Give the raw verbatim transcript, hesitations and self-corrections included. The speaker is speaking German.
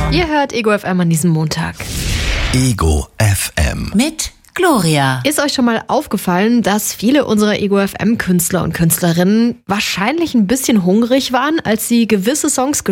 Ihr hört Ego F M an diesem Montag. Ego F M. Mit Gloria. Ist euch schon mal aufgefallen, dass viele unserer Ego F M-Künstler und Künstlerinnen wahrscheinlich ein bisschen hungrig waren, als sie gewisse Songs